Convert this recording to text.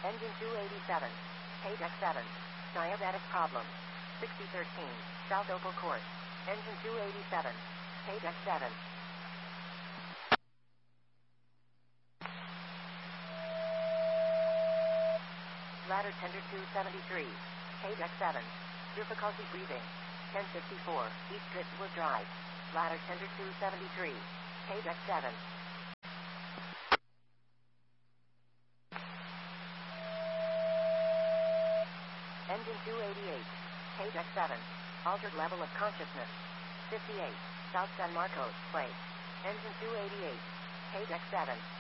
Engine 287. Paydeck 7. Diabetic problem. 6013. South Opal Court. Engine 287. Paydeck 7. Ladder tender 273. Paydeck 7. Difficulty breathing. 1054. Each drift will drive. Ladder tender 273. Paydeck 7. Engine 288. Paydeck 7. Altered level of consciousness. 58. South San Marcos, Place. Engine 288. Paydeck 7.